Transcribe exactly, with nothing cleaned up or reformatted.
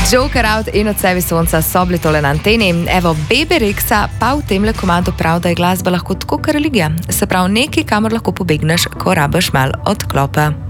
Joker out in od sebe sonca so bili tole na anteni. Evo, Bebe Rexha pa v temle komadu prav, da je glasba lahko tako kot religija. Se pravi, nekaj, kamor lahko pobegneš, ko rabiš malo odklopa.